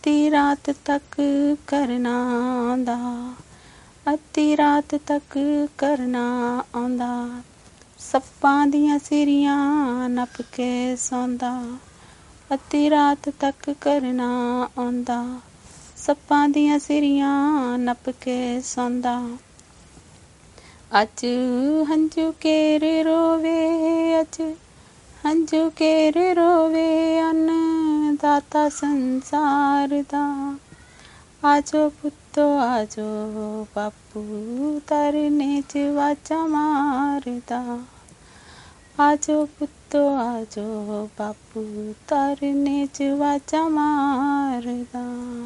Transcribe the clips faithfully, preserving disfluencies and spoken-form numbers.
ਅੱਧੀ ਰਾਤ ਤੱਕ ਕਰਨਾ ਆਉਂਦਾ, ਅੱਧੀ ਰਾਤ ਤੱਕ ਕਰਨਾ ਆਉਂਦਾ, ਸੱਪਾਂ ਦੀਆਂ ਸਿਰੀਆਂ ਨੱਪ ਕੇ ਸੌਂਦਾ, ਅੱਧੀ ਰਾਤ ਤੱਕ ਕਰਨਾ ਆਉਂਦਾ, ਸੱਪਾਂ ਦੀਆਂ ਸਿਰੀਆਂ ਨੱਪ ਕੇ ਸੌਂਦਾ। ਅੱਜ ਹੰਝੂ ਕੇਰ ਰੋਵੇ, ਅੱਜ ਹੰਝੂ ਕੇਰ ਰੋਵੇ ਅੰਨ ਦਾਤਾ ਸੰਸਾਰ ਦਾ। ਆਜੋ ਪੁੱਤੋ ਆਜੋ ਬਾਪੂ ਤਰਨੇ 'ਚ ਵਾਜਾਂ ਮਾਰਦਾ, ਆਜੋ ਪੁੱਤੋ ਆਜੋ ਬਾਪੂ ਤਰਨੇ 'ਚ ਵਾਜਾਂ ਮਾਰਦਾ।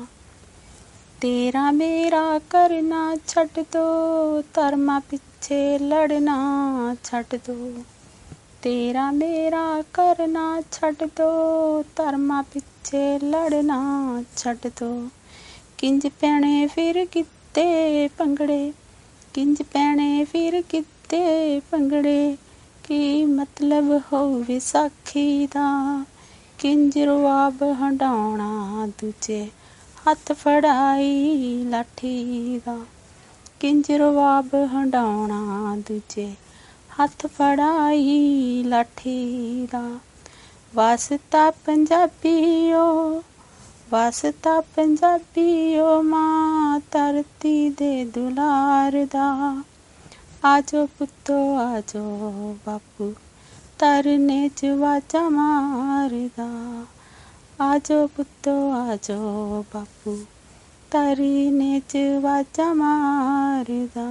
ਤੇਰਾ ਮੇਰਾ ਕਰਨਾ ਛੱਡ ਦੋ, ਧਰਮਾਂ ਪਿੱਛੇ ਲੜਨਾ ਛੱਡ ਦੋ, ਤੇਰਾ ਮੇਰਾ ਕਰਨਾ ਛੱਡ ਦੋ, ਧਰਮਾਂ ਪਿੱਛੇ ਲੜਨਾ ਛੱਡ ਦੋ। ਕਿੰਜ ਪੈਣੇ ਫਿਰ ਗਿੱਧੇ ਭੰਗੜੇ, ਕਿੰਜ ਪੈਣੇ ਫਿਰ ਗਿੱਧੇ ਭੰਗੜੇ, ਕੀ ਮਤਲਬ ਹੋਊ ਵਿਸਾਖੀ ਦਾ, ਕਿੰਜ ਰਵਾਬ ਹੰਡਾਉਣਾ ਦੂਜੇ ਹੱਥ ਫੜਾਈ ਲਾਠੀ ਦਾ, ਕਿੰਜ ਰਵਾਬ ਹੰਡਾਉਣਾ ਦੂਜੇ ਹੱਥ ਫੜਾਈ ਲਾਠੀ ਦਾ। ਵਾਸਤਾ ਪੰਜਾਬੀਓ, ਵਾਸਤਾ ਪੰਜਾਬੀਓ ਮਾਂ ਧਰਤੀ ਦੇ ਦੁਲਾਰ ਦਾ। ਆਜੋ ਪੁੱਤੋ ਆਜੋ ਬਾਪੂ ਧਰਨੇ 'ਚ ਵਾਜਾਂ ਮਾਰਦਾ, ਆਜੋ ਪੁੱਤੋ ਆਜੋ ਬਾਪੂ ਧਰਨੇ 'ਚ ਵਾਜਾਂ ਮਾਰਦਾ।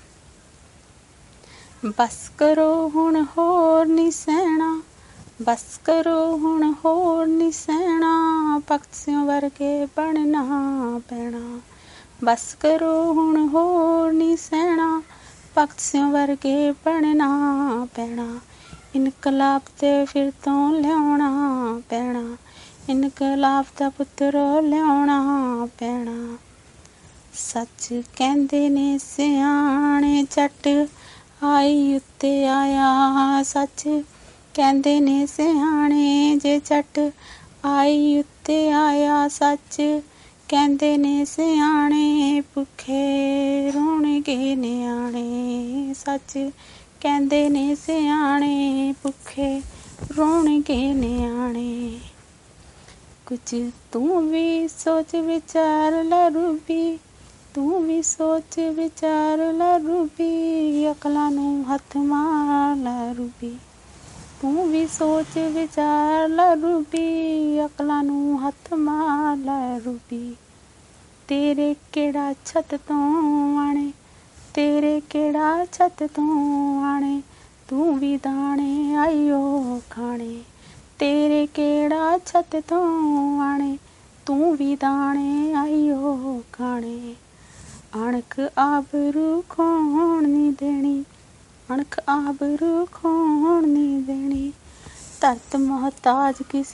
ਬਸ ਕਰੋ ਹੁਣ ਹੋਰ ਨੀ ਸਹਿਣਾ, ਬਸ ਕਰੋ ਹੁਣ ਹੋਰ ਨੀ ਸਹਿਣਾ, ਭਗਤ ਸਿੰਘ ਵਰਗੇ ਬਣਨਾ ਪੈਣਾ। ਬਸ ਕਰੋ ਹੁਣ ਹੋਰ ਨੀ ਸਹਿਣਾ, ਭਗਤ ਸਿੰਘ ਵਰਗੇ ਬਣਨਾ ਪੈਣਾ। ਇਨਕਲਾਬ ਤੇ ਫਿਰ ਤੋਂ ਲਿਆਉਣਾ ਪੈਣਾ, ਇਨਕਲਾਬ ਦਾ ਪੁੱਤਰ ਲਿਆਉਣਾ ਪੈਣਾ। ਸੱਚ ਕਹਿੰਦੇ ਨੇ ਸਿਆਣੇ ਜੱਟ ਆਈ ਉੱਤੇ ਆਇਆ, ਸੱਚ ਕਹਿੰਦੇ ਨੇ ਸਿਆਣੇ ਜੇ ਜੱਟ ਆਈ ਉੱਤੇ ਆਇਆ, ਸੱਚ ਕਹਿੰਦੇ ਨੇ ਸਿਆਣੇ ਭੁੱਖੇ ਰੋਣਗੇ ਨਿਆਣੇ, ਸੱਚ ਕਹਿੰਦੇ ਨੇ ਸਿਆਣੇ ਭੁੱਖੇ ਰੋਣਗੇ ਨਿਆਣੇ। ਕੁਝ ਤੂੰ ਵੀ ਸੋਚ ਵਿਚਾਰ ਲੈ ਰੂਬੀ, ਤੂੰ ਵੀ ਸੋਚ ਵਿਚਾਰ ਲੈ ਰੂਬੀ, ਅਕਲਾਂ ਨੂੰ ਹੱਥ ਮਾਰ ਲੈ ਰੂਬੀ, ਤੂੰ ਵੀ ਸੋਚ ਵਿਚਾਰ ਲੈ ਰੂਬੀ, ਅਕਲਾਂ ਨੂੰ ਹੱਥ ਮਾਰ ਲੈ ਰੂਬੀ। ਤੇਰੇ ਕਿਹੜਾ ਛੱਤ ਤੋਂ ਆਣੇ, ਤੇਰੇ ਕਿਹੜਾ ਛੱਤ ਤੋਂ ਆਣੇ, ਤੂੰ ਵੀ ਦਾਣੇ ਆਈਓ ਖਾਣੇ, ਤੇਰੇ ਕਿਹੜਾ ਛੱਤ ਤੋਂ ਆਣੇ, ਤੂੰ ਵੀ ਦਾਣੇ ਆਈਓ ਖਾਣੇ। ਅਣਖ ਆਬਰੂ ਖੋਣ ਨੀ ਦੇਣੀ, ਅਣਖ ਆਬਰੂ ਖੋਣ ਨੀ ਦੇਣੀ, ਧਰਤ ਮੁਹਤਾਜ ਕਿਸੇ